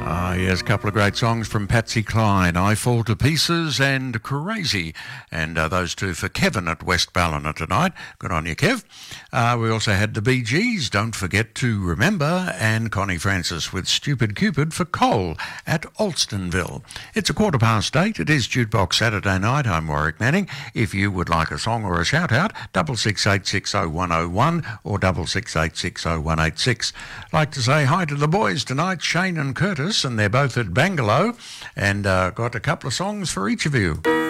Yes, a couple of great songs from Patsy Cline, I Fall to Pieces and Crazy. And those two for Kevin at West Ballina tonight. Good on you, Kev. We also had the Bee Gees, Don't Forget to Remember, and Connie Francis with Stupid Cupid for Cole at Alstonville. It's 8:15. It is Jukebox Saturday night. I'm Warwick Manning. If you would like a song or a shout-out, 66860101 or 66860186. Like to say hi to the boys tonight, Shane and Curtis, and they're both at Bangalow, and got a couple of songs for each of you.